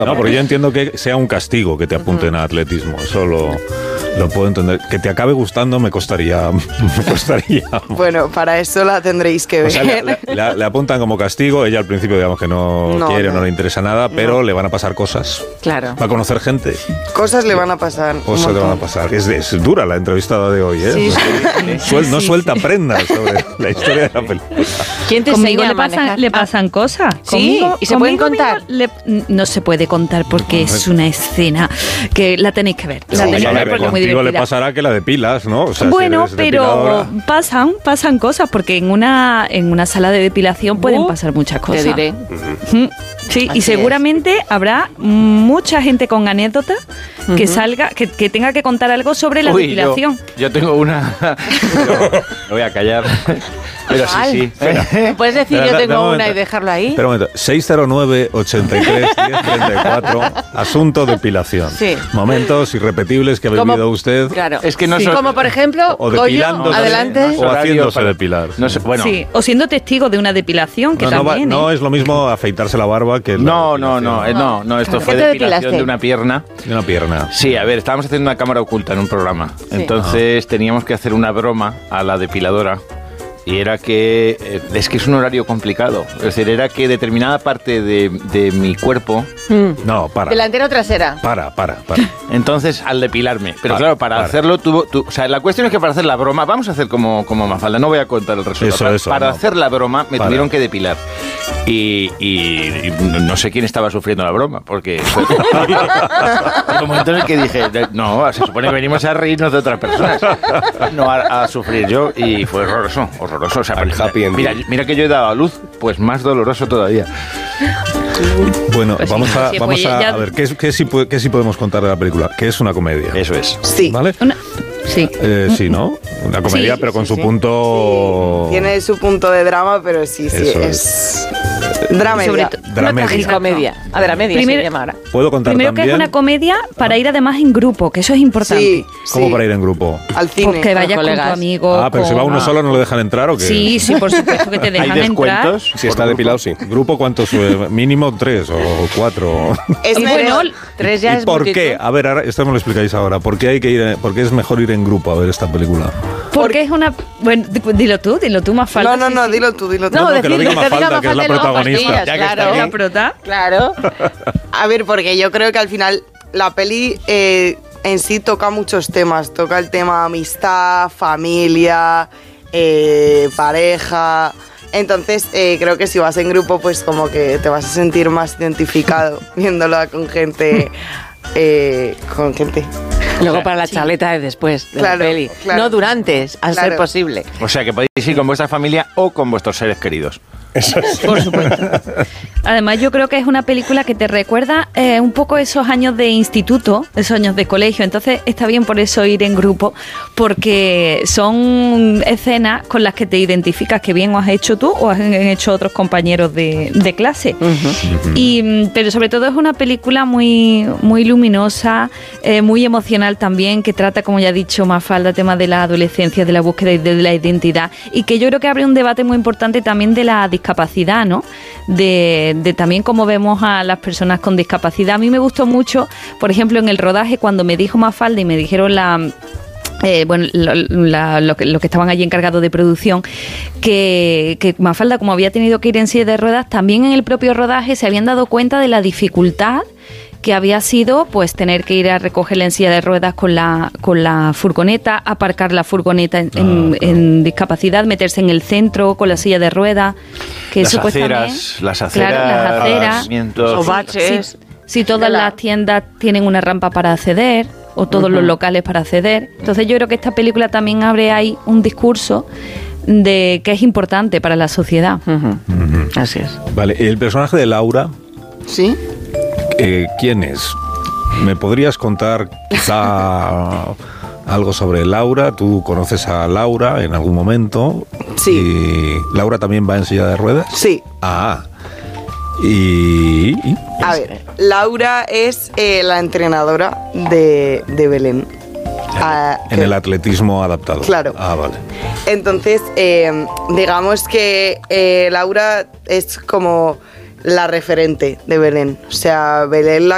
No, porque yo entiendo que sea un castigo que te apunten a atletismo. Eso lo puedo entender. Que te acabe gustando me costaría. Bueno, para eso la tendréis que ver. O sea, le apuntan como castigo. Ella al principio, digamos que no quiere, no le interesa nada, pero le van a pasar cosas. Claro. Va a conocer gente. Cosas le van a pasar. Cosas le van a pasar. Es dura la entrevistada de hoy, ¿eh? Sí. No suelta prendas sobre la historia de la película. ¿Quién te Conmigo enseña le pasan cosas. ¿Sí? ¿Y se pueden contar? No se puede contar porque es una escena que la tenéis que ver. La tenéis que ver porque es muy Contigo divertida. le pasará que la depilas, ¿no? O sea, bueno, si pero pasan cosas porque en una sala de depilación pueden pasar muchas cosas. Te diré. Sí, Así y seguramente habrá mucha gente con anécdotas que salga, que tenga que contar algo sobre la depilación. Yo tengo una. Pero me voy a callar. Pero sí. Espera. ¿Puedes decir Espera, yo da tengo un una momento. y dejarlo ahí? Espera un momento. 609-83-1034. Asunto depilación. Sí. Momentos irrepetibles que ha Como- vivido usted. Claro. Es que no Sí. son- Como por ejemplo, O Goyo, depilándose. adelante. O haciéndose depilar. No sé, bueno. Sí, o siendo testigo de una depilación, que también. No es lo mismo afeitarse la barba que la No, depilación esto Claro. fue ¿Qué te depilación depilaste? de una pierna. de una pierna. Sí, a ver, estábamos haciendo una cámara oculta en un programa. Entonces teníamos que hacer una broma a la depiladora. Y era que, es que es un horario complicado. Es decir, era que determinada parte de mi cuerpo, No, para. ¿Delantera o trasera? Para. entonces al depilarme. Pero Para, claro, para para. hacerlo o sea, la cuestión es que para hacer la broma, vamos a hacer como Mafalda, no voy a contar el resultado. Para no. hacer la broma me Para. tuvieron que depilar. Y no sé quién estaba sufriendo la broma, porque fue un momento en el que dije, no, se supone que venimos a reírnos de otras personas, no a sufrir yo, y fue horroroso. O sea, mira que yo he dado a luz, pues más doloroso todavía. Bueno, Pues sí, vamos a ya- ver, ¿qué sí podemos contar de la película? Que es una comedia. Eso es. Sí. ¿Vale? Sí. Sí, ¿no? Una comedia, Sí, pero con sí, su sí. punto... Tiene su punto de drama, pero sí, Eso es dramedia. Dramedia. Tragicomedia. A ver, a media Primero- se llama ahora. ¿Puedo contar Primero que también? es una comedia para ir además en grupo, que eso es importante. Sí, ¿Cómo sí. para ir en grupo? Al cine. Pues que vayas con tu colegas. amigo. Pero si va uno solo, ¿no le dejan entrar o qué? Sí, por supuesto que te dejan ¿Hay entrar. descuentos? Si está depilado, sí. ¿Grupo cuántos? Mínimo 3 o 4. Es Y bueno, mejor. Tres ya ¿Y es por multitud. qué? A ver, ahora esto me lo explicáis ahora. ¿Por qué es mejor ir en grupo a ver esta película? Porque es una... Bueno, dilo tú más falta. No, dilo tú. No, que lo diga decirlo, Mafalda, que es la protagonista. Ya Ya que está claro. aquí. La prota. Claro. A ver, porque yo creo que al final la peli en sí toca muchos temas. Toca el tema amistad, familia, pareja. Entonces creo que si vas en grupo, pues como que te vas a sentir más identificado viéndola con gente. Luego para la chaleta de después de Claro, la peli. claro. No durante, al ser Claro. posible. O sea, que podéis ir con vuestra familia o con vuestros seres queridos. Por supuesto. Además, yo creo que es una película que te recuerda un poco esos años de instituto, esos años de colegio. Entonces, está bien por eso ir en grupo, porque son escenas con las que te identificas que bien o has hecho tú o han hecho otros compañeros de clase. Pero sobre todo es una película muy, muy luminosa, muy emocional también, que trata, como ya ha dicho Mafalda, tema de la adolescencia, de la búsqueda de la identidad, y que yo creo que abre un debate muy importante también de la discapacidad, ¿no? De también cómo vemos a las personas con discapacidad. A mí me gustó mucho, por ejemplo, en el rodaje, cuando me dijo Mafalda y me dijeron lo que estaban allí encargados de producción, que Mafalda, como había tenido que ir en silla de ruedas, también en el propio rodaje se habían dado cuenta de la dificultad que había sido pues tener que ir a recogerla en silla de ruedas con la furgoneta, aparcar la furgoneta en discapacidad, meterse en el centro con la silla de ruedas, que Las eso pues aceras, también, las aceras, claro, las aceras, aparcamientos. O baches. si todas las tiendas tienen una rampa para acceder o todos los locales para acceder. Entonces yo creo que esta película también abre ahí un discurso de que es importante para la sociedad. Así es. Vale, el personaje de Laura, ¿Sí? ¿quién es? ¿Me podrías contar quizá algo sobre Laura? ¿Tú conoces a Laura en algún momento? Sí. ¿Y Laura también va en silla de ruedas? Sí. Ah. Y A ver, Laura es la entrenadora de Belén. en el atletismo adaptado. Claro. Ah, vale. Entonces, digamos que Laura es como la referente de Belén. O sea, Belén la